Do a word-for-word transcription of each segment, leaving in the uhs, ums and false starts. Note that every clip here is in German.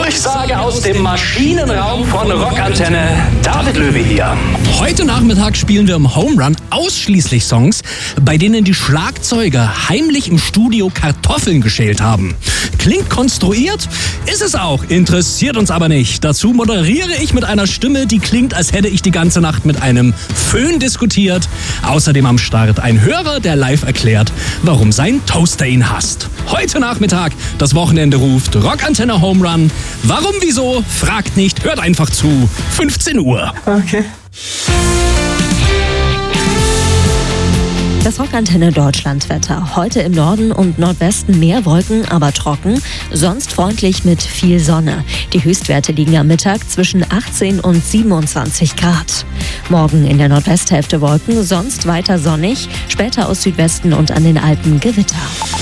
Durchsage aus dem Maschinenraum von Rockantenne. David Löwe hier. Heute Nachmittag spielen wir im Home Run ausschließlich Songs, bei denen die Schlagzeuger heimlich im Studio Kartoffeln geschält haben. Klingt konstruiert, ist es auch, interessiert uns aber nicht. Dazu moderiere ich mit einer Stimme, die klingt, als hätte ich die ganze Nacht mit einem Föhn diskutiert. Außerdem am Start ein Hörer, der live erklärt, warum sein Toaster ihn hasst. Heute Nachmittag, das Wochenende ruft, Rockantenne Home Run. Warum, wieso? Fragt nicht, hört einfach zu. fünfzehn Uhr. Okay. Das Rockantenne Deutschlandwetter. Heute im Norden und Nordwesten mehr Wolken, aber trocken. Sonst freundlich mit viel Sonne. Die Höchstwerte liegen am Mittag zwischen achtzehn und siebenundzwanzig Grad. Morgen in der Nordwesthälfte Wolken, sonst weiter sonnig. Später aus Südwesten und an den Alpen Gewitter.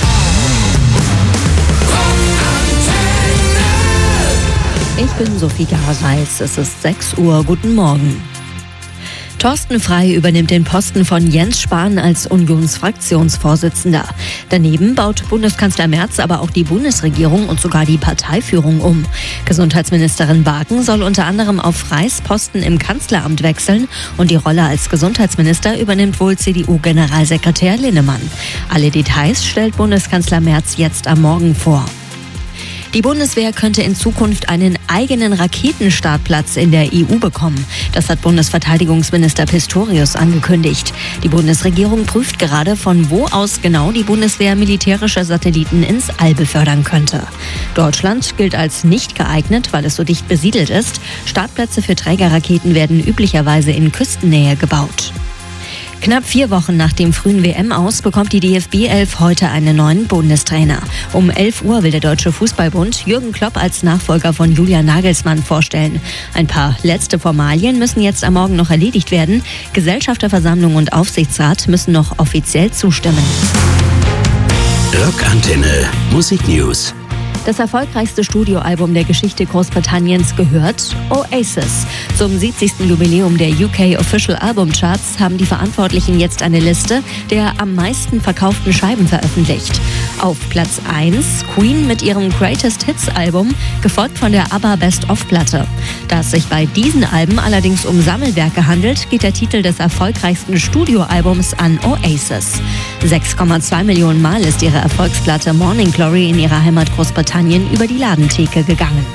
Ich bin Sophie Gareis. Es ist sechs Uhr. Guten Morgen. Thorsten Frey übernimmt den Posten von Jens Spahn als Unionsfraktionsvorsitzender. Daneben baut Bundeskanzler Merz aber auch die Bundesregierung und sogar die Parteiführung um. Gesundheitsministerin Barken soll unter anderem auf Freys Posten im Kanzleramt wechseln und die Rolle als Gesundheitsminister übernimmt wohl C D U-Generalsekretär Linnemann. Alle Details stellt Bundeskanzler Merz jetzt am Morgen vor. Die Bundeswehr könnte in Zukunft einen eigenen Raketenstartplatz in der E U bekommen. Das hat Bundesverteidigungsminister Pistorius angekündigt. Die Bundesregierung prüft gerade, von wo aus genau die Bundeswehr militärische Satelliten ins All befördern könnte. Deutschland gilt als nicht geeignet, weil es so dicht besiedelt ist. Startplätze für Trägerraketen werden üblicherweise in Küstennähe gebaut. Knapp vier Wochen nach dem frühen W M-Aus bekommt die D F B elf heute einen neuen Bundestrainer. Um elf Uhr will der Deutsche Fußballbund Jürgen Klopp als Nachfolger von Julian Nagelsmann vorstellen. Ein paar letzte Formalien müssen jetzt am Morgen noch erledigt werden. Gesellschafterversammlung und Aufsichtsrat müssen noch offiziell zustimmen. Rockantenne Musik News. Das erfolgreichste Studioalbum der Geschichte Großbritanniens gehört Oasis. Zum siebzigsten Jubiläum der U K Official Album Charts haben die Verantwortlichen jetzt eine Liste der am meisten verkauften Scheiben veröffentlicht. Auf Platz eins Queen mit ihrem Greatest Hits Album, gefolgt von der ABBA Best-of-Platte. Da es sich bei diesen Alben allerdings um Sammelwerke handelt, geht der Titel des erfolgreichsten Studioalbums an Oasis. sechs Komma zwei Millionen Mal ist ihre Erfolgsplatte Morning Glory in ihrer Heimat Großbritannien über die Ladentheke gegangen.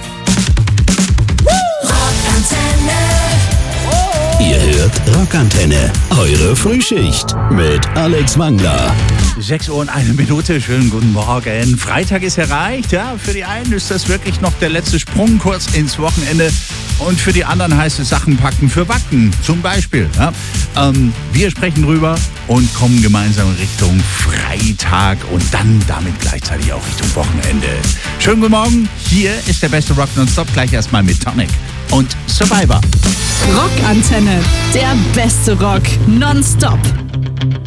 Ihr hört Rockantenne, eure Frühschicht mit Alex Wangler. sechs Uhr und eine Minute, schönen guten Morgen. Freitag ist erreicht, ja. Für die einen ist das wirklich noch der letzte Sprung kurz ins Wochenende. Und für die anderen heißt es Sachen packen für Backen, zum Beispiel. Ja. Ähm, wir sprechen drüber und kommen gemeinsam Richtung Freitag und dann damit gleichzeitig auch Richtung Wochenende. Schönen guten Morgen, hier ist der beste Rock nonstop, gleich erstmal mit Tonic und Survivor. Rockantenne, der beste Rock nonstop.